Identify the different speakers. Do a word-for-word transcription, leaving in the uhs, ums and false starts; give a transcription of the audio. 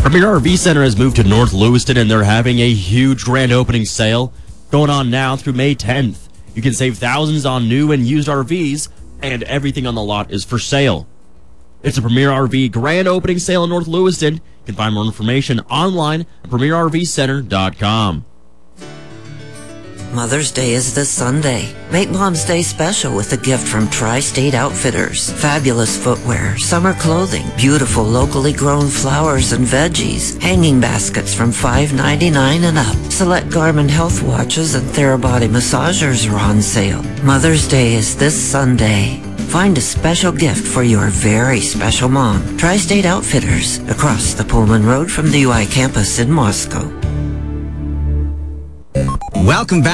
Speaker 1: Premier R V Center has moved to North Lewiston, and they're having a huge grand opening sale going on now through May tenth. You can save thousands on new and used R Vs, and everything on the lot is for sale. It's a Premier R V grand opening sale in North Lewiston. You can find more information online at premier r v center dot com.
Speaker 2: Mother's Day is this Sunday. Make Mom's Day special with a gift from Tri-State Outfitters. Fabulous footwear, summer clothing, beautiful locally grown flowers and veggies, hanging baskets from five ninety-nine and up. Select Garmin health watches and Therabody massagers are on sale. Mother's Day is this Sunday. Find a special gift for your very special mom. Tri-State Outfitters, across the Pullman Road from the U I campus in Moscow.
Speaker 3: Welcome back.